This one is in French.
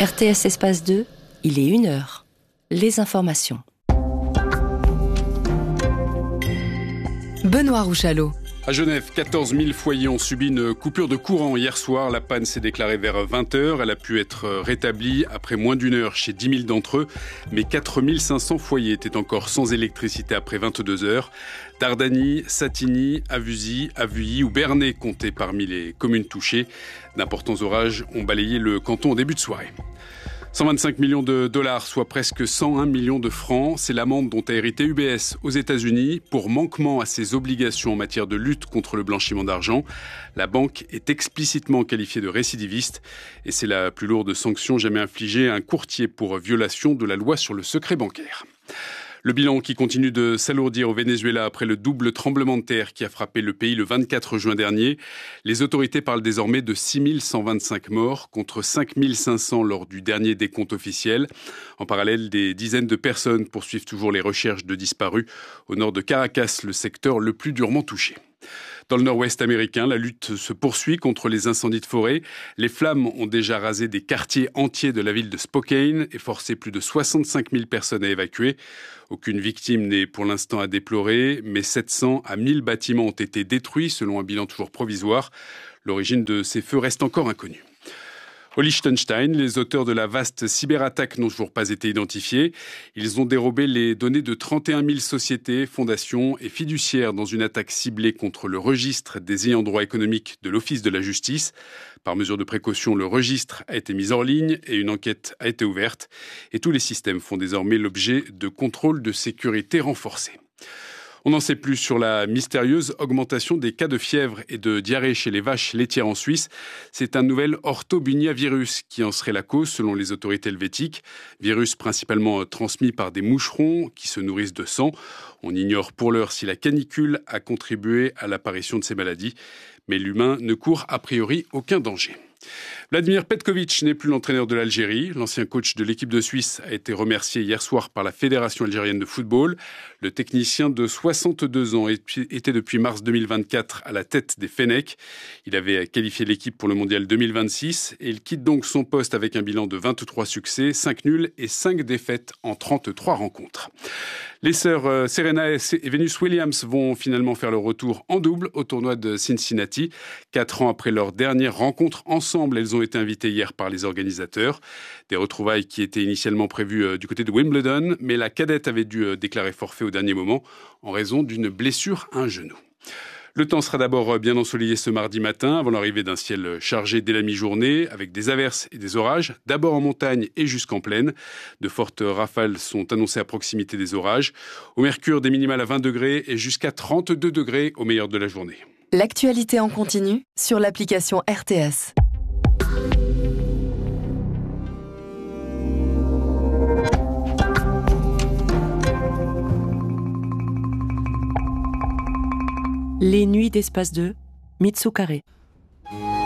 RTS Espace 2, il est 1h. Les informations. Benoît Rouchalot. À Genève, 14 000 foyers ont subi une coupure de courant hier soir. La panne s'est déclarée vers 20h. Elle a pu être rétablie après moins d'une heure chez 10 000 d'entre eux. Mais 4 500 foyers étaient encore sans électricité après 22 heures. Dardany, Satigny, Avusy, Avuilly ou Bernay comptaient parmi les communes touchées. D'importants orages ont balayé le canton au début de soirée. 125 millions de dollars, soit presque 101 millions de francs. C'est l'amende dont a hérité UBS aux États-Unis pour manquement à ses obligations en matière de lutte contre le blanchiment d'argent. La banque est explicitement qualifiée de récidiviste et c'est la plus lourde sanction jamais infligée à un courtier pour violation de la loi sur le secret bancaire. Le bilan qui continue de s'alourdir au Venezuela après le double tremblement de terre qui a frappé le pays le 24 juin dernier. Les autorités parlent désormais de 6 125 morts contre 5 500 lors du dernier décompte officiel. En parallèle, des dizaines de personnes poursuivent toujours les recherches de disparus au nord de Caracas, le secteur le plus durement touché. Dans le nord-ouest américain, la lutte se poursuit contre les incendies de forêt. Les flammes ont déjà rasé des quartiers entiers de la ville de Spokane et forcé plus de 65 000 personnes à évacuer. Aucune victime n'est pour l'instant à déplorer, mais 700 à 1000 bâtiments ont été détruits selon un bilan toujours provisoire. L'origine de ces feux reste encore inconnue. Au Liechtenstein, les auteurs de la vaste cyberattaque n'ont toujours pas été identifiés. Ils ont dérobé les données de 31 000 sociétés, fondations et fiduciaires dans une attaque ciblée contre le registre des ayants droit économiques de l'Office de la justice. Par mesure de précaution, le registre a été mis en ligne et une enquête a été ouverte. Et tous les systèmes font désormais l'objet de contrôles de sécurité renforcés. On n'en sait plus sur la mystérieuse augmentation des cas de fièvre et de diarrhée chez les vaches laitières en Suisse. C'est un nouvel orthobuniavirus qui en serait la cause selon les autorités helvétiques. Virus principalement transmis par des moucherons qui se nourrissent de sang. On ignore pour l'heure si la canicule a contribué à l'apparition de ces maladies. Mais l'humain ne court a priori aucun danger. Vladimir Petković n'est plus l'entraîneur de l'Algérie. L'ancien coach de l'équipe de Suisse a été remercié hier soir par la Fédération algérienne de football. Le technicien de 62 ans était depuis mars 2024 à la tête des Fennecs. Il avait qualifié l'équipe pour le mondial 2026 et il quitte donc son poste avec un bilan de 23 succès, 5 nuls et 5 défaites en 33 rencontres. Les sœurs Serena et Venus Williams vont finalement faire leur retour en double au tournoi de Cincinnati. 4 ans après leur dernière rencontre ensemble, elles ont été invitées hier par les organisateurs. Des retrouvailles qui étaient initialement prévues du côté de Wimbledon, mais la cadette avait dû déclarer forfait au dernier moment en raison d'une blessure à un genou. Le temps sera d'abord bien ensoleillé ce mardi matin, avant l'arrivée d'un ciel chargé dès la mi-journée, avec des averses et des orages, d'abord en montagne et jusqu'en plaine. De fortes rafales sont annoncées à proximité des orages. Au mercure, des minimales à 20 degrés et jusqu'à 32 degrés au meilleur de la journée. L'actualité en continu sur l'application RTS. Les nuits d'Espace 2, Mitsu Carré.